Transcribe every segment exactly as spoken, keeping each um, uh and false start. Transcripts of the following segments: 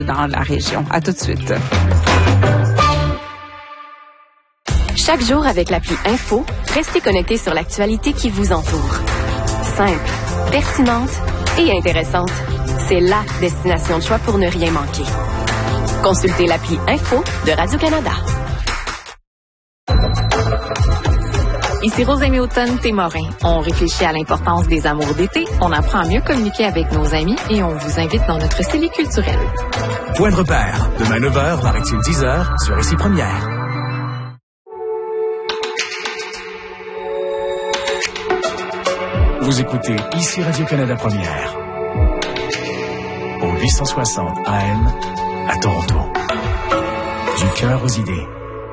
dans la région. À tout de suite. Chaque jour avec l'appli Info, restez connectés sur l'actualité qui vous entoure. Simple, pertinente et intéressante. C'est la destination de choix pour ne rien manquer. Consultez l'appli Info de Radio-Canada. Ici Rose Hamilton Témorin. On réfléchit à l'importance des amours d'été, on apprend à mieux communiquer avec nos amis et on vous invite dans notre cellule culturelle. Point de repère, demain neuf heures, paraît-il dix heures, sur Ici Première. Vous écoutez Ici Radio-Canada Première. Au huit cent soixante A M à Toronto. Du cœur aux idées.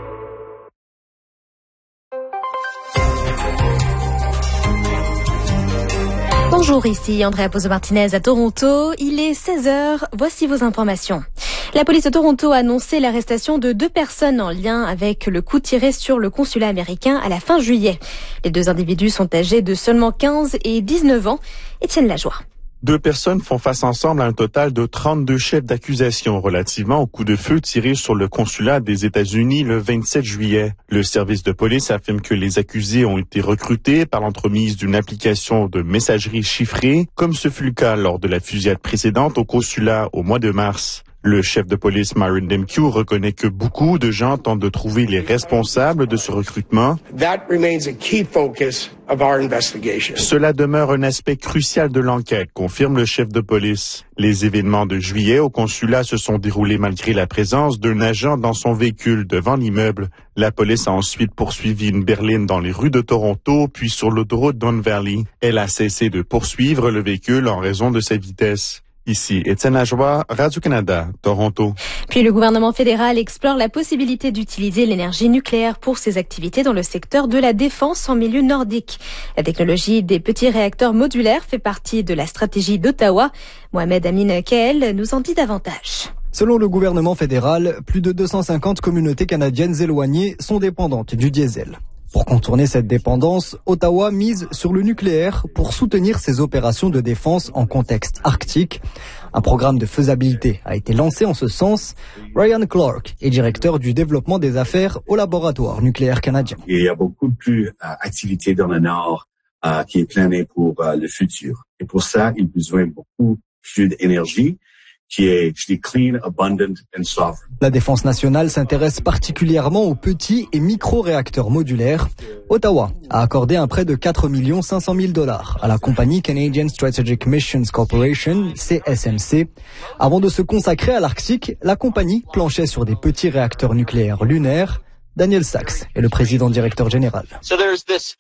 Bonjour, ici Andrea Pozo-Martinez à Toronto. Il est seize heures. Voici vos informations. La police de Toronto a annoncé l'arrestation de deux personnes en lien avec le coup tiré sur le consulat américain à la fin juillet. Les deux individus sont âgés de seulement quinze et dix-neuf ans. Étienne Lajoie. Deux personnes font face ensemble à un total de trente-deux chefs d'accusation relativement au coup de feu tiré sur le consulat des États-Unis le vingt-sept juillet. Le service de police affirme que les accusés ont été recrutés par l'entremise d'une application de messagerie chiffrée, comme ce fut le cas lors de la fusillade précédente au consulat au mois de mars. Le chef de police Myron Demkiw reconnaît que beaucoup de gens tentent de trouver les responsables de ce recrutement. That remains a key focus of our investigation. Cela demeure un aspect crucial de l'enquête, confirme le chef de police. Les événements de juillet au consulat se sont déroulés malgré la présence d'un agent dans son véhicule devant l'immeuble. La police a ensuite poursuivi une berline dans les rues de Toronto, puis sur l'autoroute Don Valley. Elle a cessé de poursuivre le véhicule en raison de sa vitesse. Ici, Étienne Lajoie, Radio-Canada, Toronto. Puis le gouvernement fédéral explore la possibilité d'utiliser l'énergie nucléaire pour ses activités dans le secteur de la défense en milieu nordique. La technologie des petits réacteurs modulaires fait partie de la stratégie d'Ottawa. Mohamed Amin Kael nous en dit davantage. Selon le gouvernement fédéral, plus de deux cent cinquante communautés canadiennes éloignées sont dépendantes du diesel. Pour contourner cette dépendance, Ottawa mise sur le nucléaire pour soutenir ses opérations de défense en contexte arctique. Un programme de faisabilité a été lancé en ce sens. Ryan Clark est directeur du développement des affaires au laboratoire nucléaire canadien. Il y a beaucoup plus d'activités dans le Nord euh, qui est planée pour euh, le futur. Et pour ça, il a besoin de beaucoup plus d'énergie qui est, je dis, clean, abundant and sovereign. La défense nationale s'intéresse particulièrement aux petits et micro-réacteurs modulaires. Ottawa a accordé un prêt de quatre millions cinq cent mille dollars à la compagnie Canadian Strategic Missions Corporation, C S M C. Avant de se consacrer à l'Arctique, la compagnie planchait sur des petits réacteurs nucléaires lunaires. Daniel Sachs est le président directeur général. So there's this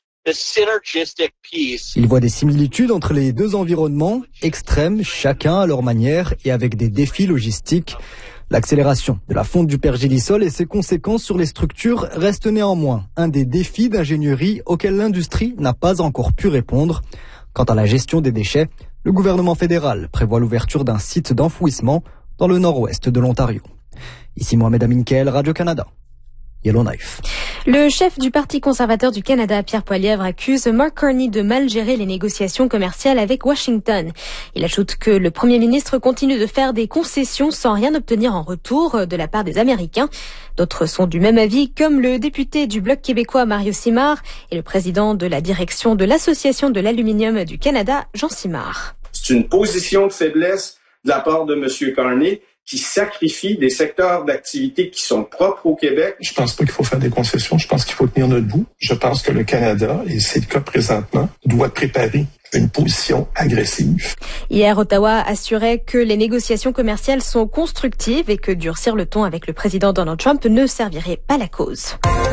Il voit des similitudes entre les deux environnements, extrêmes, chacun à leur manière et avec des défis logistiques. L'accélération de la fonte du pergélisol et ses conséquences sur les structures restent néanmoins un des défis d'ingénierie auxquels l'industrie n'a pas encore pu répondre. Quant à la gestion des déchets, le gouvernement fédéral prévoit l'ouverture d'un site d'enfouissement dans le nord-ouest de l'Ontario. Ici Mohamed Amin Kael, Radio-Canada. Yellowknife. Le chef du Parti conservateur du Canada, Pierre Poilievre, accuse Mark Carney de mal gérer les négociations commerciales avec Washington. Il ajoute que le premier ministre continue de faire des concessions sans rien obtenir en retour de la part des Américains. D'autres sont du même avis, comme le député du Bloc québécois Mario Simard et le président de la direction de l'Association de l'aluminium du Canada, Jean Simard. C'est une position de faiblesse de la part de M. Carney qui sacrifie des secteurs d'activité qui sont propres au Québec. Je pense pas qu'il faut faire des concessions. Je pense qu'il faut tenir notre bout. Je pense que le Canada, et c'est le cas présentement, doit préparer une position agressive. Hier, Ottawa assurait que les négociations commerciales sont constructives et que durcir le ton avec le président Donald Trump ne servirait pas la cause.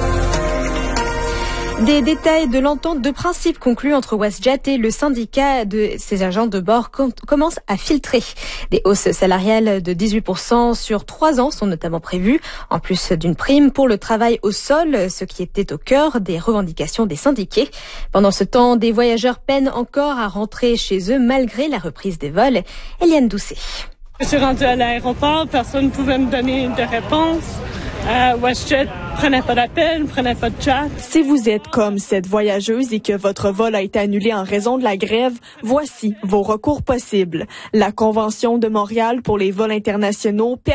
Des détails de l'entente de principe conclue entre WestJet et le syndicat de ses agents de bord com- commencent à filtrer. Des hausses salariales de dix-huit pour cent sur trois ans sont notamment prévues, en plus d'une prime pour le travail au sol, ce qui était au cœur des revendications des syndiqués. Pendant ce temps, des voyageurs peinent encore à rentrer chez eux malgré la reprise des vols. Eliane Doucet. Je suis rendue à l'aéroport, personne ne pouvait me donner de réponse. Euh, WestJet prenait pas d'appel, prenait pas de chat. Si vous êtes comme cette voyageuse et que votre vol a été annulé en raison de la grève, voici vos recours possibles. La Convention de Montréal pour les vols internationaux